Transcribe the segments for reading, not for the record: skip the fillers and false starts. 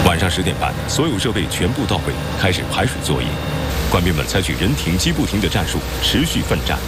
晚上10点半，所有设备全部到位，开始排水作业。官兵们采取人停机不停的战术，持续奋战。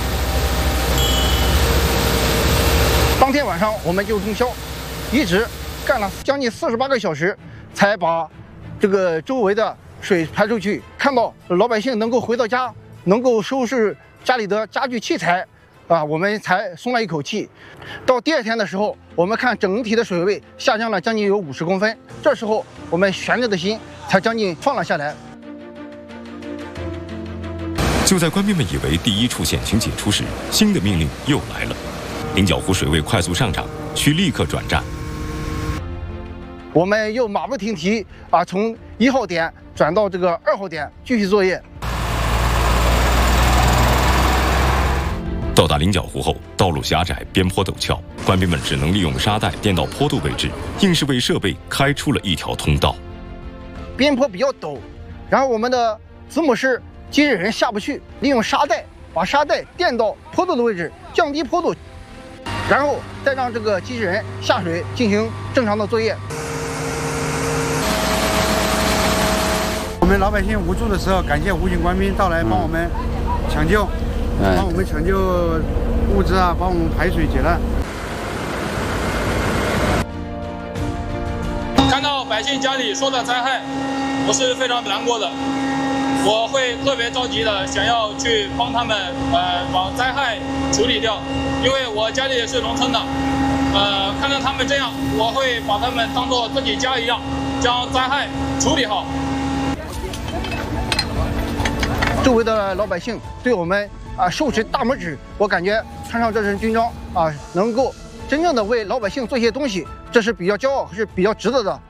当天晚上我们就通宵，一直干了将近48个小时，才把这个周围的水排出去。看到老百姓能够回到家，能够收拾家里的家具器材，我们才松了一口气。到第2天的时候，我们看整体的水位下降了将近有50公分，这时候我们悬着的心才将近放了下来。 就在官兵们以为第一处险情解除时，新的命令又来了。菱角湖水位快速上涨，需立刻转站。 我们又马不停蹄从1号点转到这个2号点继续作业。 到达菱角湖后，道路狭窄，边坡陡峭，官兵们只能利用沙袋垫到坡度位置，硬是为设备开出了一条通道。 边坡比较陡，然后我们的子母式机器人下不去，利用沙袋把沙袋垫到坡度的位置，降低坡度，然后再让这个机器人下水进行正常的作业。 我们老百姓无助的时候，感谢武警官兵到来帮我们抢救，帮我们抢救物资帮我们排水解难。 看到百姓家里受到灾害，我是非常难过的。我会特别着急的想要去帮他们把灾害处理掉，因为我家里也是农村的，看到他们这样，我会把他们当做自己家一样，将灾害处理好。 周围的老百姓对我们竖起大拇指，我感觉穿上这身军装能够真正的为老百姓做些东西，这是比较骄傲，是比较值得的。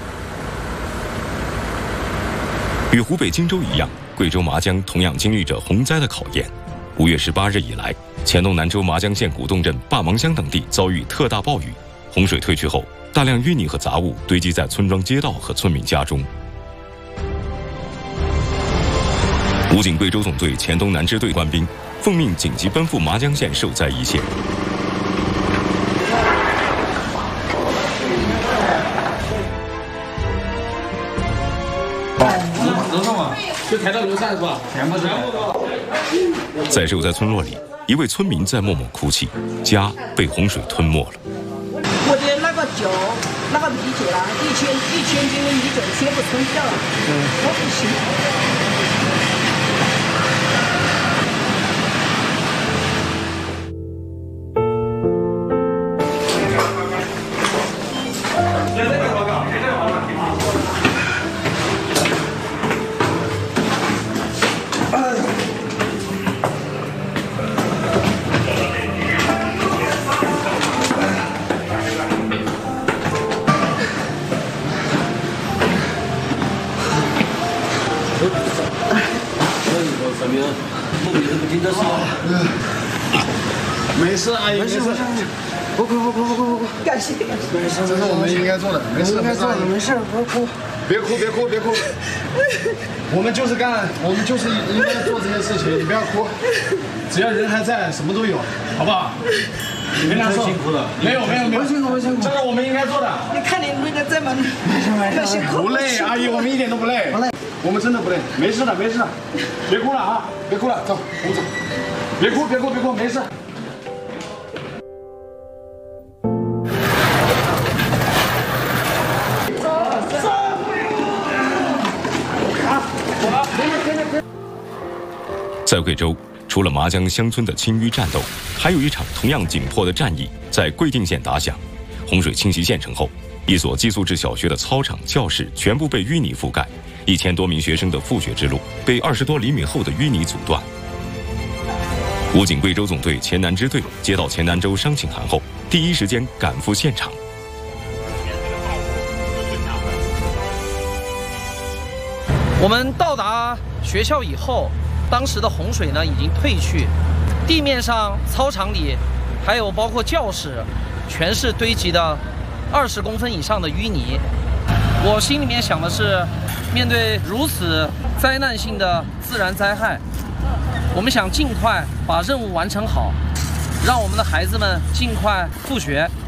与湖北荆州一样，贵州麻江同样经历着洪灾的考验。5月18日以来，黔东南州麻江县古洞镇坝芒乡等地遭遇特大暴雨，洪水退去后，大量淤泥和杂物堆积在村庄街道和村民家中。武警贵州总队黔东南支队官兵奉命紧急奔赴麻江县受灾一线。 就抬到楼上是吧？全部是。 在受灾村落里，一位村民在默默哭泣，家被洪水吞没了。 我的那个脚，那个米酒啦，1000斤的米酒全部吞掉了，我不行。 没事，阿姨，没事，不哭， 感谢， 这是我们应该做的，没事，不哭，别哭，我们就是应该做这些事情，你不要哭，只要人还在，什么都有，好不好？你别难受，辛苦了，没有，辛苦，这是我们应该做的。 你看你累得这么，辛苦， 不累，阿姨，我们一点都不累，我们真的不累，没事的，别哭了别哭了，走，我们走，别哭，没事。 在贵州，除了麻江乡村的清淤战斗，还有一场同样紧迫的战役在贵定县打响。洪水侵袭县城后，一所寄宿制小学的操场、教室全部被淤泥覆盖，1000多名学生的复学之路被20多厘米厚的淤泥阻断。武警贵州总队黔南支队接到黔南州伤情函后，第一时间赶赴现场。 我们到达学校以后，当时的洪水呢已经退去，地面上、操场里，还有包括教室，全是堆积的20公分以上的淤泥。我心里面想的是，面对如此灾难性的自然灾害，我们想尽快把任务完成好，让我们的孩子们尽快复学。